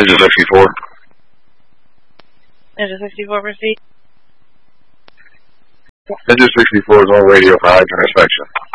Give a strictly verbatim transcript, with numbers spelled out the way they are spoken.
Engine sixty-four. Engine sixty-four, proceed. Engine sixty-four is on radio for hydrant inspection.